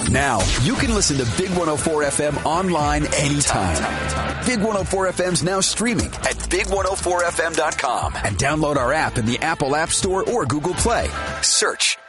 Now, you can listen to Big 104 FM online anytime. Big 104 FM's now streaming at big104fm.com and download our app in the Apple App Store or Google Play. Search